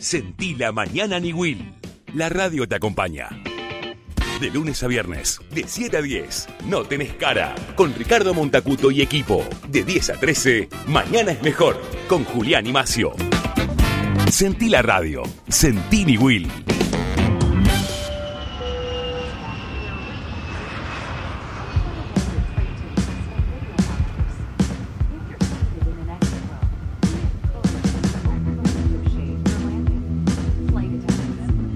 Sentí la mañana Niwil. La radio te acompaña. De lunes a viernes, de 7 a 10, No Tenés Cara, con Ricardo Montacuto y equipo. De 10 a 13, Mañana es Mejor, con Julián y Macio. Sentí la radio. Sentí Niwil.